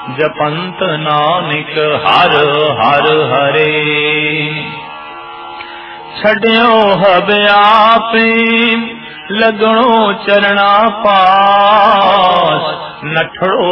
जपंत नानक हर हर हरे। छड्यो hub आपे लगणो चरणा पास, नठड़ो